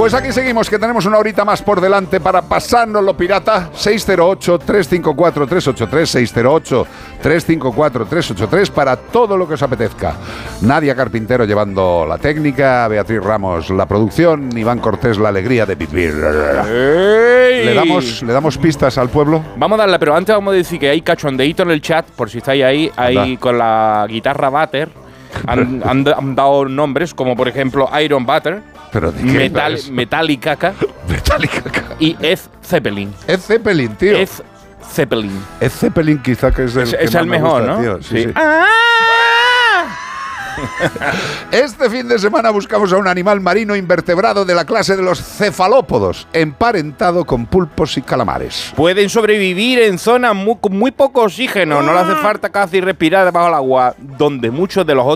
Pues aquí seguimos, que tenemos una horita más por delante para pasárnoslo pirata. 608-354-383, 608-354-383 para todo lo que os apetezca. Nadia Carpintero llevando la técnica, Beatriz Ramos la producción, Iván Cortés la alegría de vivir. ¿Le damos pistas al pueblo? Vamos a darle, pero antes vamos a decir que hay cachondeíto en el chat, por si estáis ahí, con la guitarra Butter. Han dado nombres, como por ejemplo Iron Butter, Metallica y Ed Zeppelin. Ed Zeppelin, tío. Ed Zeppelin. Ed Zeppelin quizá que es el mejor, gusta, ¿no? Tío. Sí, sí. ¡Ah! Este fin de semana buscamos a un animal marino invertebrado de la clase de los cefalópodos, emparentado con pulpos y calamares. Pueden sobrevivir en zonas con muy poco oxígeno, no le hace falta casi respirar debajo del agua, donde muchos de los